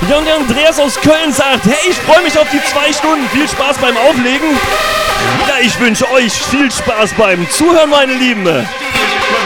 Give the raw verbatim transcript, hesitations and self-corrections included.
Ja, und der Andreas aus Köln sagt, hey, ich freue mich auf die zwei Stunden. Viel Spaß beim Auflegen. Ja, ich wünsche euch viel Spaß beim Zuhören, meine Lieben.